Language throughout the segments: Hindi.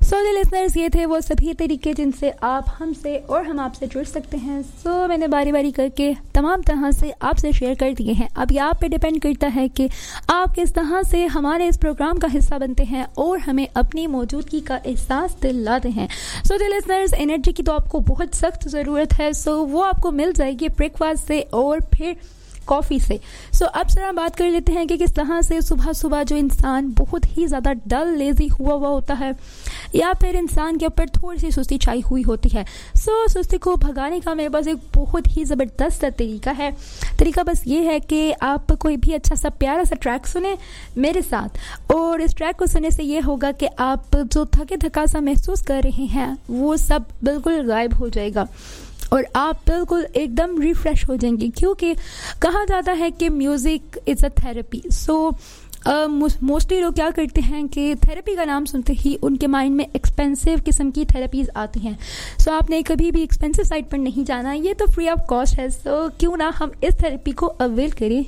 सो लिसनर्स, ये थे वो सभी तरीके जिनसे आप हमसे और हम आपसे जुड़ सकते हैं। सो मैंने बारी बारी करके तमाम तरह से आपसे शेयर कर दिए हैं। अब ये आप पे डिपेंड करता है कि आप किस तरह से हमारे इस प्रोग्राम का हिस्सा बनते हैं और हमें अपनी मौजूदगी का एहसास दिलाते हैं। सो लिसनर्स, एनर्जी की तो आपको बहुत सख्त ज़रूरत है। सो वो आपको मिल जाएगी ब्रेकफास्ट से और फिर कॉफ़ी से। सो अब जरा बात कर लेते हैं कि किस तरह से सुबह सुबह जो इंसान बहुत ही ज़्यादा डल लेज़ी हुआ होता है या फिर इंसान के ऊपर थोड़ी सी सुस्ती छाई हुई होती है। सो सुस्ती को भगाने का मेरे पास एक बहुत ही ज़बरदस्त तरीका है। तरीका बस ये है कि आप कोई भी अच्छा सा प्यारा सा ट्रैक सुने मेरे साथ, और इस ट्रैक को सुनने से ये होगा कि आप जो थके थका सा महसूस कर रहे हैं वो सब बिल्कुल गायब हो जाएगा और आप बिल्कुल एकदम रिफ्रेश हो जाएंगे, क्योंकि कहा जाता है कि music is a therapy. So mostly लोग क्या करते हैं कि थेरेपी का नाम सुनते ही उनके माइंड में एक्सपेंसिव किस्म की थेरेपीज़ आती हैं। सो आपने कभी भी एक्सपेंसिव साइट पर नहीं जाना, ये तो फ्री ऑफ कॉस्ट है। सो क्यों ना हम इस थेरेपी को अवेल करें।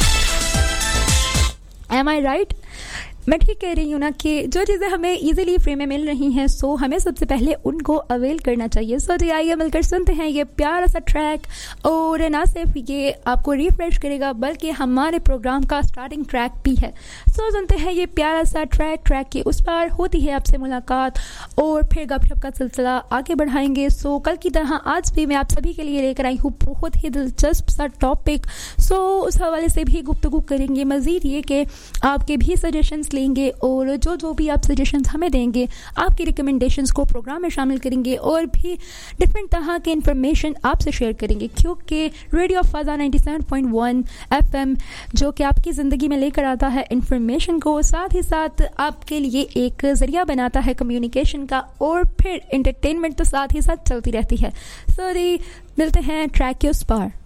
एम आई राइट? मैं ठीक कह रही हूँ ना कि जो चीज़ें हमें इजीली फ्री में मिल रही हैं, सो हमें सबसे पहले उनको अवेल करना चाहिए। सो जी आइए मिलकर सुनते हैं ये प्यारा सा ट्रैक, और ना सिर्फ ये आपको रिफ्रेश करेगा बल्कि हमारे प्रोग्राम का स्टार्टिंग ट्रैक भी है। सो सुनते हैं ये प्यारा सा ट्रैक के उस पार होती है आपसे मुलाकात और फिर गपशप का सिलसिला आगे बढ़ाएंगे। सो कल की तरह आज भी मैं आप सभी के लिए लेकर आई हूँ बहुत ही दिलचस्प सा टॉपिक। सो उस हवाले से भी गुफ्तगू करेंगे। मज़ीद ये कि आपके भी सजेशंस लेंगे और जो भी आप सजेशंस हमें देंगे आपकी रिकमेंडेशंस को प्रोग्राम में शामिल करेंगे और भी डिफरेंट तरह के इंफॉर्मेशन आपसे शेयर करेंगे, क्योंकि रेडियो फ़ज़ा 97.1 FM जो कि आपकी ज़िंदगी में लेकर आता है इंफॉर्मेशन को, साथ ही साथ आपके लिए एक ज़रिया बनाता है कम्युनिकेशन का, और फिर एंटरटेनमेंट तो साथ ही साथ चलती रहती है। सॉरी, मिलते हैं ट्रैक के उस पार।